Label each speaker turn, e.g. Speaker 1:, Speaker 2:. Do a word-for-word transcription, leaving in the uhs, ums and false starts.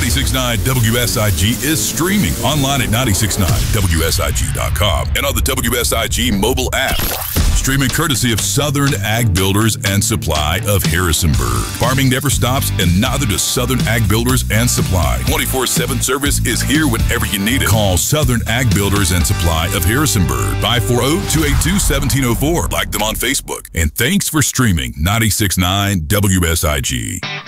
Speaker 1: ninety-six point nine W S I G is streaming online at nine six nine W S I G dot com and on the W S I G mobile app. Streaming courtesy of Southern Ag Builders and Supply of Harrisonburg. Farming never stops, and neither does Southern Ag Builders and Supply. twenty-four seven service is here whenever you need it. Call Southern Ag Builders and Supply of Harrisonburg, five four zero, two eight two, one seven zero four. Like them on Facebook. And thanks for streaming ninety-six point nine W S I G.